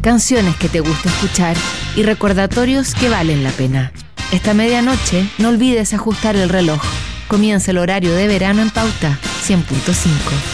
canciones que te gusta escuchar y recordatorios que valen la pena. Esta medianoche no olvides ajustar el reloj. Comienza el horario de verano en Pauta 100.5.